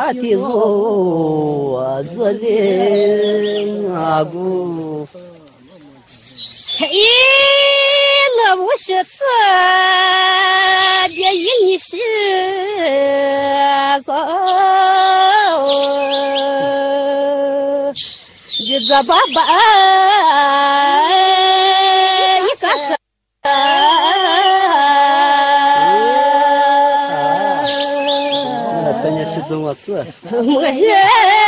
的如子林啊姑。 嘿，乐无是此，别以你是走，日子爸爸一个个。 那真是怎么事？ 我也。